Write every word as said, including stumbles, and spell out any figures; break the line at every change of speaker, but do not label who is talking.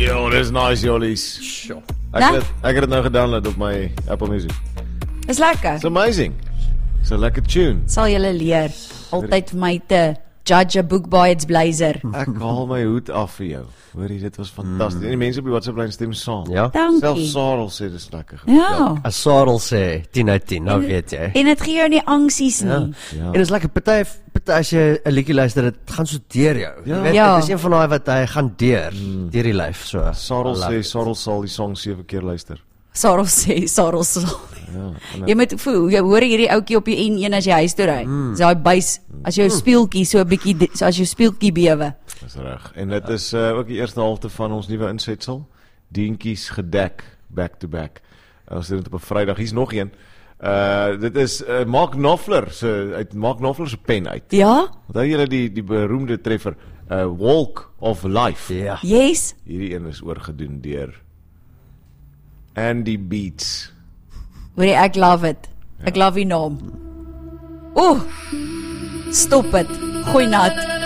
Yo, dis nice, jollies.
Sure.
Ek
Né?
het, ek het dit nou gedownload op my Apple Music.
Is lekker.
It's amazing. It's a lekker tune.
Sal julle leer. Altyd vir my te judge a book by its blazer.
Ek haal my hoed af vir jou. Hoorie, dit was fantasties. Mm. En die mense op die WhatsApp lyn stem saam.
Ja.
Dankie.
Selfs Sarel sê dis lekker.
Ja.
As Sarel sê tien uit tien, nou weet jy.
En dit gee jou nie angsies nie.
Ja.
En dit is lekker party party as jy 'n liedjie luister, dit gaan so deur jou.
Ja.
Jy weet,
Ja.
dit is een van daai wat hy gaan deur, mm. deur die lyf so.
Sarel
I love
sê
it.
Sarel sal die song sewe keer luister.
Sarel sê, Sarel sal.
Ja. En,
Jy moet voel, jy hoor hierdie ouetjie op die N een as jy huis toe ry. Mm. Dis daai buis, as jou speeltjie so 'n bietjie so as jou speeltjie bewe.
dis reg. En dit is uh, ook die eerste halfte van ons nuwe insetsel. Dientjies gedek back to back. Uh, ons doen dit op 'n Vrydag. Hier's nog een. Uh dit is uh, Mark Knopfler se uit Mark Knopfler se pen uit.
Ja?
Onthou julle die die beroemde treffer uh Walk of Life.
Ja.
Yes.
Hierdie een is oorgedoen deur Andy Beats.
Hoorie, ek love it. Ek love die naam. Oeh. Stop dit. Gooi nat.